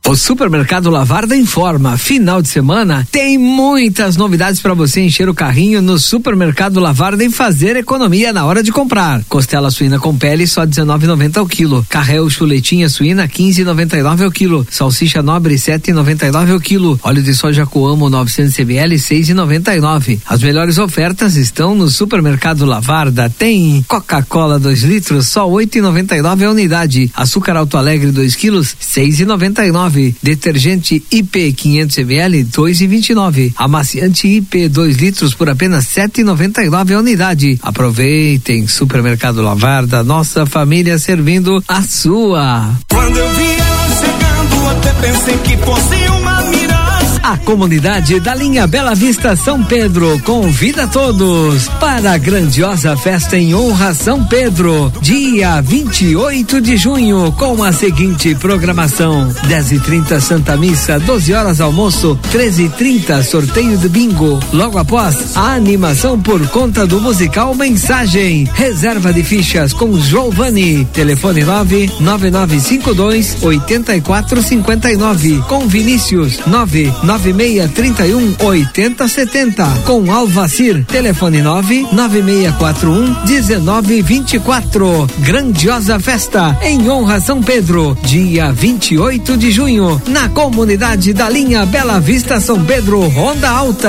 O Supermercado Lavarda informa, final de semana tem muitas novidades para você encher o carrinho no Supermercado Lavarda e fazer economia na hora de comprar. Costela suína com pele só R$19,90 ao quilo. Carré chuletinha suína R$15,99 ao quilo. Salsicha nobre R$7,99 ao quilo. Óleo de soja Coamo 900 ml R$6,99. As melhores ofertas estão no Supermercado Lavarda. Tem Coca-Cola 2 litros só R$8,99 a unidade. Açúcar Alto Alegre 2 quilos R$6,99. Detergente IP 500 ml R$2,29. Amaciante IP 2 litros por apenas R$7,99 a unidade. Aproveitem, Supermercado Lavarda, nossa família servindo a sua. Quando eu vi ela chegando, até pensei que fosse uma miragem. A comunidade da linha Bela Vista São Pedro convida todos para a grandiosa festa em honra a São Pedro, dia 28 de junho, com a seguinte programação: 10h30 Santa Missa, 12 horas almoço, 13h30 sorteio de bingo. Logo após, a animação por conta do musical Mensagem. Reserva de fichas com Giovanni. Telefone 99652-8459. Com Vinícius 99631-8070. Com Alvacir, telefone 99641-1924. Grandiosa festa em honra a São Pedro, dia 28 de junho, na comunidade da linha Bela Vista São Pedro, Ronda Alta.